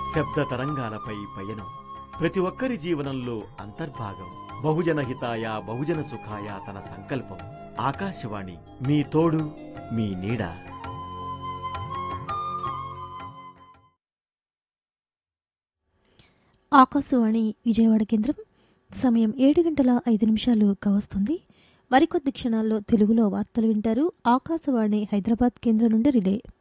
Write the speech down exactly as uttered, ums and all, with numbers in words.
శబ్ద తరంగాలపై పయనం ప్రతి ఒక్కరి జీవనంలో అంతర్భాగం. బహుజన హితాయ బహుజన సుఖాయ తన సంకల్పం. ఆకాశవాణి మీ తోడు మీ నీడ. ఆకాశవాణి విజయవాడ కేంద్రం. సమయం ఏడు గంటల ఐదు నిమిషాలు కావస్తుంది. మరికొద్ది క్షణాల్లో తెలుగులో వార్తలు వింటారు. ఆకాశవాణి హైదరాబాద్ కేంద్రం నుండి రిలే.